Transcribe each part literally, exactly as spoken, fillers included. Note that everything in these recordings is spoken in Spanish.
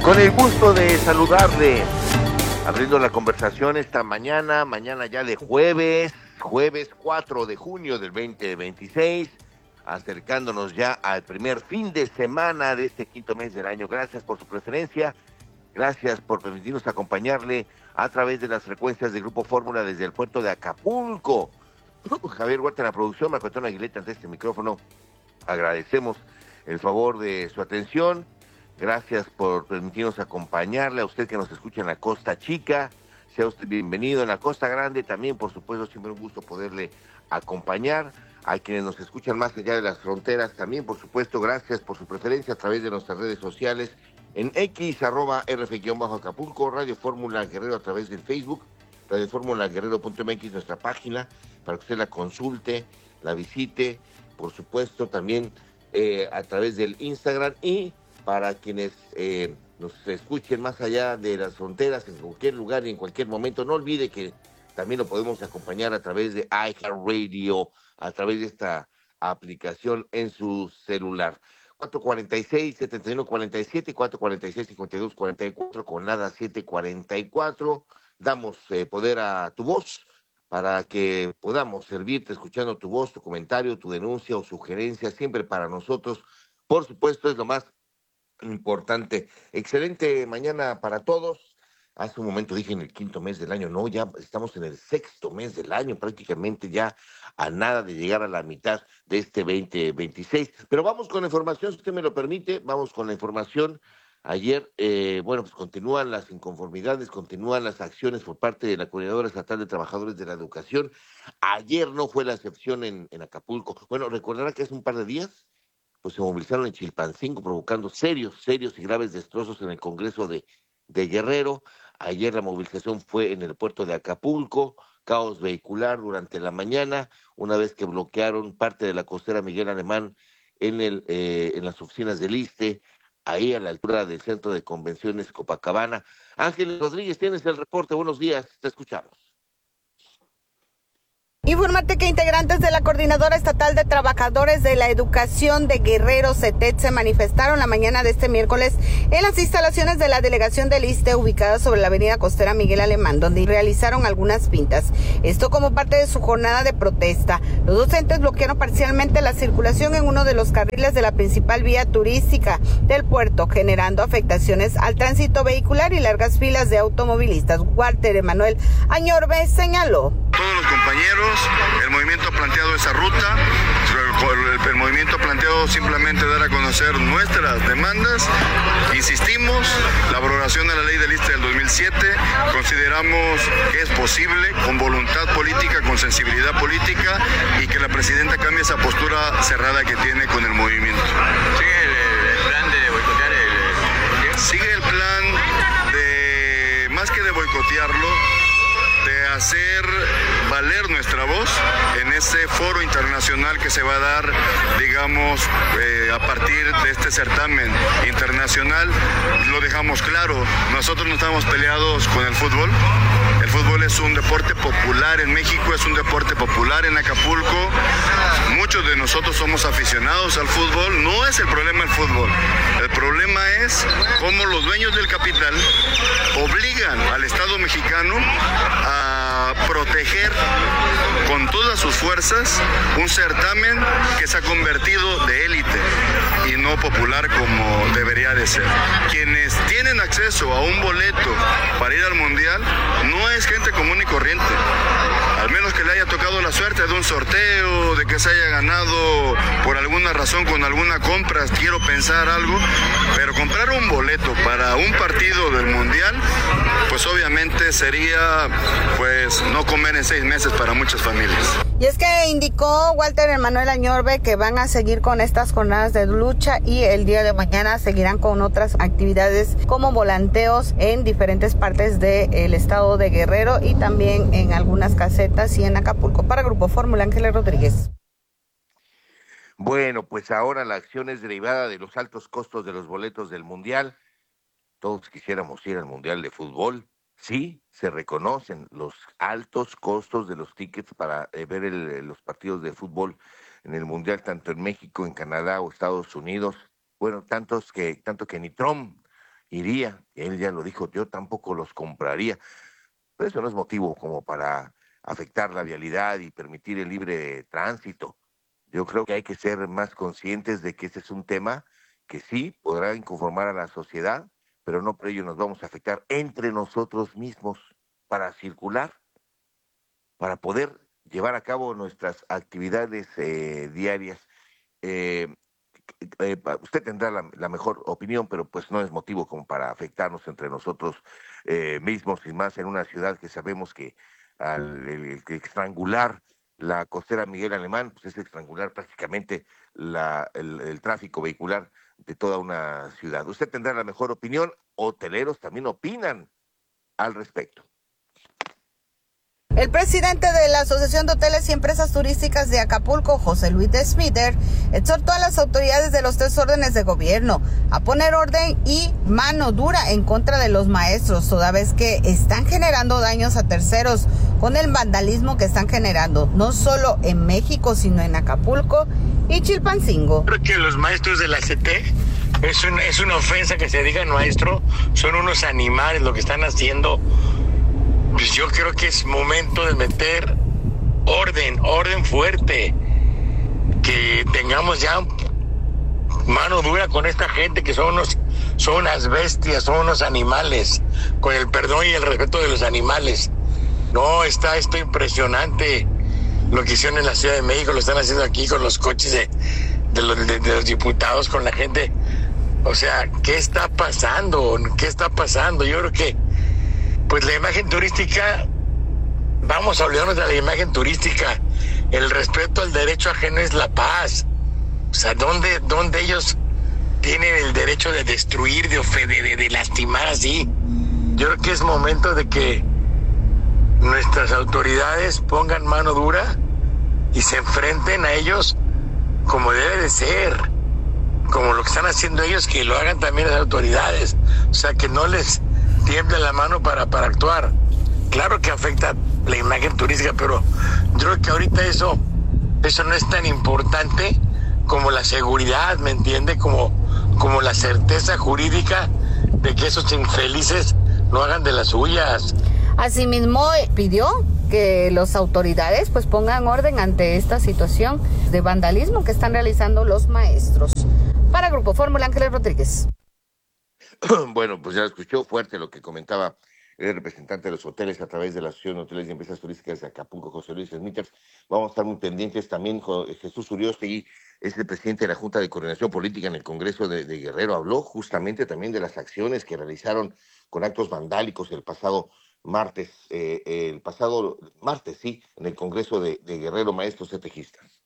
Con el gusto de saludarle, abriendo la conversación esta mañana, mañana ya de jueves, jueves cuatro de junio del veinte veintiséis, acercándonos ya al primer fin de semana de este quinto mes del año. Gracias por su preferencia, gracias por permitirnos acompañarle a través de las frecuencias de Grupo Fórmula desde el puerto de Acapulco. Javier Huerta en la producción, Marco Antonio Aguileta ante este micrófono. Agradecemos el favor de su atención. Gracias por permitirnos acompañarle, a usted que nos escucha en la Costa Chica, sea usted bienvenido en la Costa Grande, también por supuesto siempre un gusto poderle acompañar, a quienes nos escuchan más allá de las fronteras, también por supuesto gracias por su preferencia a través de nuestras redes sociales, en X, arroba R F-Acapulco, Radio Fórmula Guerrero a través del Facebook, Radio Fórmula Guerrero punto M X, nuestra página, para que usted la consulte, la visite, por supuesto también eh, a través del Instagram y para quienes eh, nos escuchen más allá de las fronteras, en cualquier lugar y en cualquier momento. No olvide que también lo podemos acompañar a través de iHeartRadio, a través de esta aplicación en su celular. cuatro cuarenta y seis, setenta y uno cuarenta y siete, cuatro cuarenta y seis, cincuenta y dos cuarenta y cuatro, con nada siete cuarenta y cuatro. Damos eh, poder a tu voz para que podamos servirte escuchando tu voz, tu comentario, tu denuncia o sugerencia, siempre para nosotros. Por supuesto, es lo más importante. Excelente mañana para todos. Hace un momento dije en el quinto mes del año, no, ya estamos en el sexto mes del año, prácticamente ya a nada de llegar a la mitad de este veinte veintiséis. Pero vamos con la información, si usted me lo permite, vamos con la información. Ayer, eh, bueno, pues continúan las inconformidades, continúan las acciones por parte de la Coordinadora Estatal de Trabajadores de la Educación. Ayer no fue la excepción en, en Acapulco. Bueno, recordará que hace un par de días pues se movilizaron en Chilpancingo, provocando serios, serios y graves destrozos en el Congreso de, de Guerrero. Ayer la movilización fue en el puerto de Acapulco, caos vehicular durante la mañana, una vez que bloquearon parte de la costera Miguel Alemán en, el, eh, en las oficinas del ISSSTE, ahí a la altura del Centro de Convenciones Copacabana. Ángeles Rodríguez, tienes el reporte, buenos días, te escuchamos. Infórmate que integrantes de la Coordinadora Estatal de Trabajadores de la Educación de Guerrero, CETED, se manifestaron la mañana de este miércoles en las instalaciones de la delegación del ISSSTE ubicada sobre la avenida costera Miguel Alemán, donde realizaron algunas pintas. Esto como parte de su jornada de protesta. Los docentes bloquearon parcialmente la circulación en uno de los carriles de la principal vía turística del puerto, generando afectaciones al tránsito vehicular y largas filas de automovilistas. Walter Emanuel Añorbe señaló. Todos los compañeros, el movimiento ha planteado esa ruta, el, el movimiento ha planteado simplemente dar a conocer nuestras demandas. Insistimos, la abrogación de la ley del ISSSTE del dos mil siete, consideramos que es posible con voluntad política, con sensibilidad política, y que la presidenta cambie esa postura cerrada que tiene con el movimiento. ¿Sigue el, el plan de boicotear el, el... Sigue el plan de, más que de boicotearlo, de hacer valer nuestra voz en ese foro internacional que se va a dar, digamos, eh, a partir de este certamen internacional. Lo dejamos claro, nosotros no estamos peleados con el fútbol. El fútbol es un deporte popular en México, es un deporte popular en Acapulco. Muchos de nosotros somos aficionados al fútbol. No es el problema el fútbol. El problema es cómo los dueños del capital obligan al Estado mexicano a proteger con todas sus fuerzas un certamen que se ha convertido de élite y no popular como debería de ser. Quienes tienen acceso a un boleto para ir al Mundial no es gente común y corriente. Al menos que le haya tocado la suerte de un sorteo, de que se haya ganado por alguna razón con alguna compra, quiero pensar algo, pero comprar un boleto para un partido del Mundial, pues obviamente sería pues no comer en seis meses para muchas familias. Y es que indicó Walter Emanuel Añorbe que van a seguir con estas jornadas de lucha y el día de mañana seguirán con otras actividades como volanteos en diferentes partes del estado de Guerrero y también en algunas casetas y en Acapulco. Para Grupo Fórmula, Ángeles Rodríguez. Bueno, pues ahora la acción es derivada de los altos costos de los boletos del Mundial. Todos quisiéramos ir al Mundial de Fútbol. Sí, se reconocen los altos costos de los tickets para eh, ver el, los partidos de fútbol en el Mundial, tanto en México, en Canadá o Estados Unidos. Bueno, tantos que, tanto que ni Trump iría. Él ya lo dijo, yo tampoco los compraría. Pero eso no es motivo como para afectar la vialidad y permitir el libre tránsito. Yo creo que hay que ser más conscientes de que este es un tema que sí podrá inconformar a la sociedad, pero no por ello nos vamos a afectar entre nosotros mismos para circular, para poder llevar a cabo nuestras actividades eh, diarias. Eh, eh, usted tendrá la, la mejor opinión, pero pues no es motivo como para afectarnos entre nosotros eh, mismos, y más en una ciudad que sabemos que al el, el estrangular la costera Miguel Alemán, pues es estrangular prácticamente la, el, el tráfico vehicular de toda una ciudad. Usted tendrá la mejor opinión, hoteleros también opinan al respecto. El presidente de la Asociación de Hoteles y Empresas Turísticas de Acapulco, José Luis de Smither, exhortó a las autoridades de los tres órdenes de gobierno a poner orden y mano dura en contra de los maestros, toda vez que están generando daños a terceros con el vandalismo que están generando, no solo en México, sino en Acapulco y Chilpancingo. Creo que los maestros de la C T es, un, es una ofensa que se diga maestro, son unos animales lo que están haciendo. Pues yo creo que es momento de meter orden, orden fuerte, que tengamos ya mano dura con esta gente que son unos, son unas bestias, son unos animales, con el perdón y el respeto de los animales. No, está esto impresionante, lo que hicieron en la Ciudad de México, lo están haciendo aquí con los coches de, de, los, de, de los diputados, con la gente. O sea, ¿qué está pasando? ¿Qué está pasando? Yo creo que pues la imagen turística, vamos a olvidarnos de la imagen turística. El respeto al derecho ajeno es la paz. O sea, ¿dónde, dónde ellos tienen el derecho de destruir, de, de, de, de lastimar así? Yo creo que es momento de que nuestras autoridades pongan mano dura y se enfrenten a ellos como debe de ser. Como lo que están haciendo ellos, que lo hagan también las autoridades. O sea, que no les tiembla la mano para, para actuar. Claro que afecta la imagen turística, pero yo creo que ahorita eso, eso no es tan importante como la seguridad, ¿me entiende? Como, como la certeza jurídica de que esos infelices no hagan de las suyas. Asimismo, pidió que las autoridades pues pongan orden ante esta situación de vandalismo que están realizando los maestros. Para Grupo Fórmula, Ángeles Rodríguez. Bueno, pues ya escuchó fuerte lo que comentaba el representante de los hoteles a través de la Asociación de Hoteles y Empresas Turísticas de Acapulco, José Luis Smithers. Vamos a estar muy pendientes también. Jesús Uriostegui es el presidente de la Junta de Coordinación Política en el Congreso de, de Guerrero. Habló justamente también de las acciones que realizaron con actos vandálicos el pasado martes, eh, el pasado martes, sí, en el Congreso de, de Guerrero, maestros cepejistas.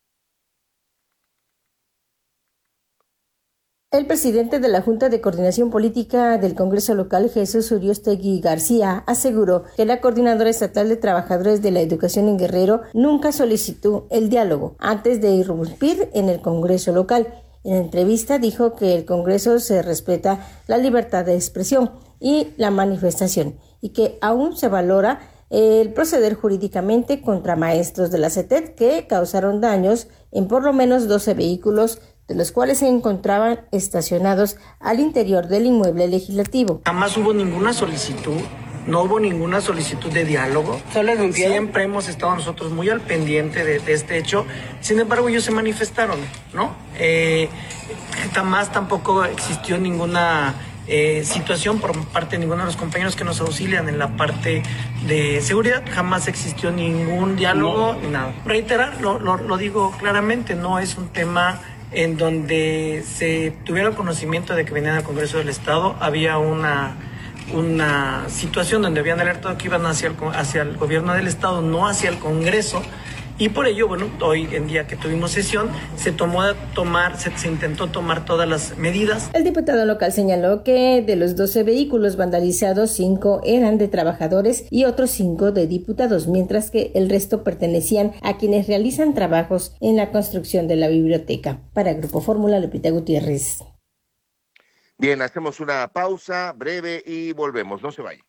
El presidente de la Junta de Coordinación Política del Congreso Local, Jesús Uriostegui García, aseguró que la Coordinadora Estatal de Trabajadores de la Educación en Guerrero nunca solicitó el diálogo antes de irrumpir en el Congreso Local. En la entrevista dijo que el Congreso se respeta la libertad de expresión y la manifestación y que aún se valora el proceder jurídicamente contra maestros de la C E T E que causaron daños en por lo menos doce vehículos, de los cuales se encontraban estacionados al interior del inmueble legislativo. Jamás hubo ninguna solicitud, no hubo ninguna solicitud de diálogo. Siempre hemos estado nosotros muy al pendiente de, de este hecho. Sin embargo, ellos se manifestaron, ¿no? Eh, jamás tampoco existió ninguna eh, situación por parte de ninguno de los compañeros que nos auxilian en la parte de seguridad. Jamás existió ningún diálogo, no. ni nada. Reiterar, lo, lo, lo digo claramente, no es un tema en donde se tuviera conocimiento de que venían al Congreso del Estado. Había una, una situación donde habían alertado que iban hacia el, hacia el gobierno del Estado, no hacia el Congreso, y por ello, bueno, hoy en día que tuvimos sesión, se tomó a tomar, se, se intentó tomar todas las medidas. El diputado local señaló que de los doce vehículos vandalizados, cinco eran de trabajadores y otros cinco de diputados, mientras que el resto pertenecían a quienes realizan trabajos en la construcción de la biblioteca. Para Grupo Fórmula, Lupita Gutiérrez. Bien, hacemos una pausa breve y volvemos. No se vaya.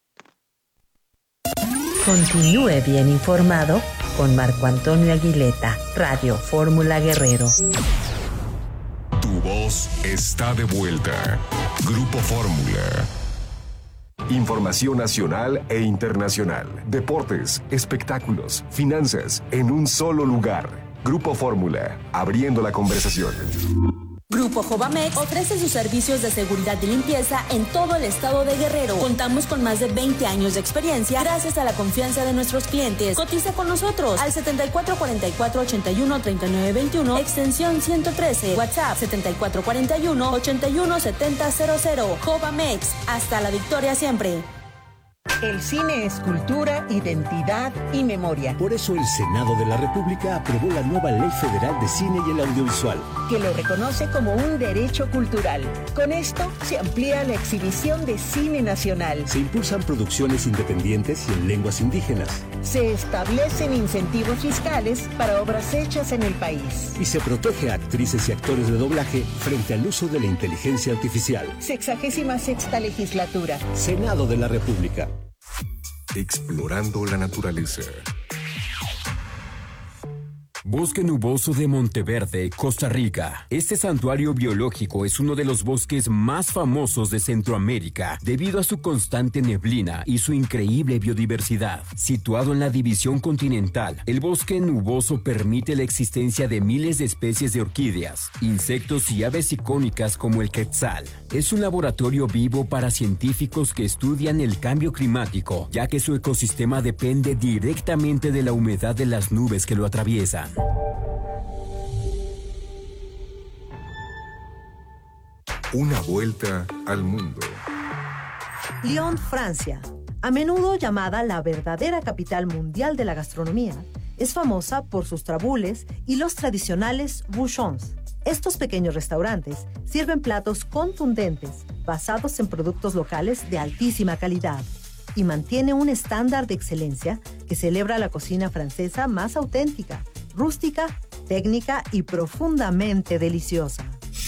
Continúe bien informado con Marco Antonio Aguileta, Radio Fórmula Guerrero. Tu voz está de vuelta. Grupo Fórmula. Información nacional e internacional, deportes, espectáculos, finanzas, en un solo lugar. Grupo Fórmula, abriendo la conversación. Grupo Jovamex ofrece sus servicios de seguridad y limpieza en todo el estado de Guerrero. Contamos con más de veinte años de experiencia gracias a la confianza de nuestros clientes. Cotiza con nosotros al setenta y cuatro cuarenta y cuatro ochenta y uno treinta y nueve veintiuno, extensión ciento trece, WhatsApp setenta y cuatro cuarenta y uno ochenta y uno setenta cero cero. Jovamex, hasta la victoria siempre. El cine es cultura, identidad y memoria. Por eso el Senado de la República aprobó la nueva Ley Federal de Cine y el Audiovisual, que lo reconoce como un derecho cultural. Con esto se amplía la exhibición de cine nacional. Se impulsan producciones independientes y en lenguas indígenas. Se establecen incentivos fiscales para obras hechas en el país. Y se protege a actrices y actores de doblaje frente al uso de la inteligencia artificial. Sexagésima sexta legislatura. Senado de la República. Explorando la naturaleza. Bosque Nuboso de Monteverde, Costa Rica. Este santuario biológico es uno de los bosques más famosos de Centroamérica debido a su constante neblina y su increíble biodiversidad. Situado en la división continental, el bosque nuboso permite la existencia de miles de especies de orquídeas, insectos y aves icónicas como el quetzal. Es un laboratorio vivo para científicos que estudian el cambio climático, ya que su ecosistema depende directamente de la humedad de las nubes que lo atraviesan. Una vuelta al mundo. Lyon, Francia, a menudo llamada la verdadera capital mundial de la gastronomía, es famosa por sus trabules y los tradicionales bouchons. Estos pequeños restaurantes sirven platos contundentes, basados en productos locales de altísima calidad, y mantiene un estándar de excelencia que celebra la cocina francesa más auténtica, rústica, técnica y profundamente deliciosa.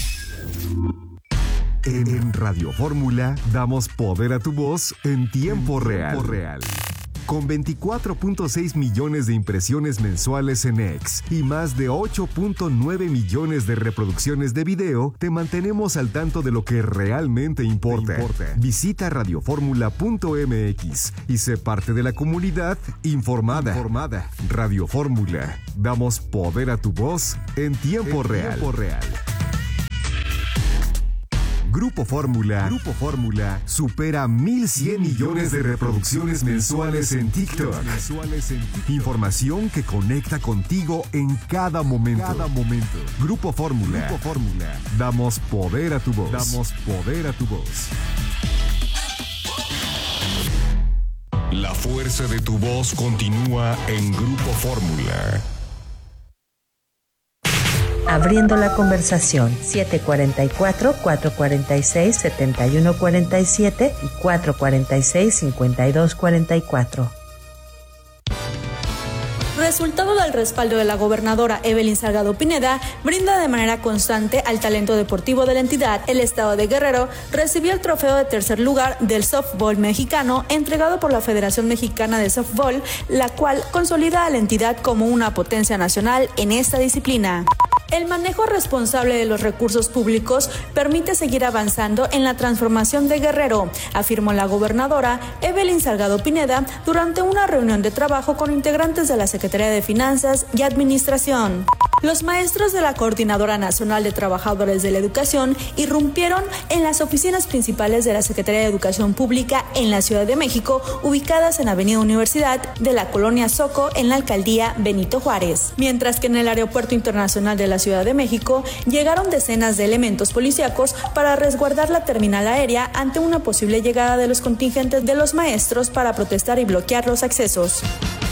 En Radio Fórmula damos poder a tu voz en tiempo real. real. Con veinticuatro punto seis millones de impresiones mensuales en X y más de ocho punto nueve millones de reproducciones de video, te mantenemos al tanto de lo que realmente importa. importa. Visita radio fórmula punto m x y sé parte de la comunidad informada. informada. Radio Fórmula, damos poder a tu voz en tiempo en real. Tiempo real. Grupo Fórmula, Grupo Fórmula supera mil cien millones de reproducciones mensuales en TikTok. Información que conecta contigo en cada momento. Cada momento. Grupo Fórmula, Grupo Fórmula. Damos poder a tu voz. Damos poder a tu voz. La fuerza de tu voz continúa en Grupo Fórmula. Abriendo la conversación, siete cuatro cuatro, cuatro cuatro seis, siete uno cuatro siete y cuatro cuatro seis, cinco dos cuatro cuatro. Resultado del respaldo de la gobernadora Evelyn Salgado Pineda, brinda de manera constante al talento deportivo de la entidad. El estado de Guerrero recibió el trofeo de tercer lugar del softball mexicano, entregado por la Federación Mexicana de Softball, la cual consolida a la entidad como una potencia nacional en esta disciplina. El manejo responsable de los recursos públicos permite seguir avanzando en la transformación de Guerrero, afirmó la gobernadora Evelyn Salgado Pineda durante una reunión de trabajo con integrantes de la Secretaría de Finanzas y Administración. Los maestros de la Coordinadora Nacional de Trabajadores de la Educación irrumpieron en las oficinas principales de la Secretaría de Educación Pública en la Ciudad de México, ubicadas en Avenida Universidad de la Colonia Soco, en la Alcaldía Benito Juárez. Mientras que en el Aeropuerto Internacional de la Ciudad de México llegaron decenas de elementos policíacos para resguardar la terminal aérea ante una posible llegada de los contingentes de los maestros para protestar y bloquear los accesos.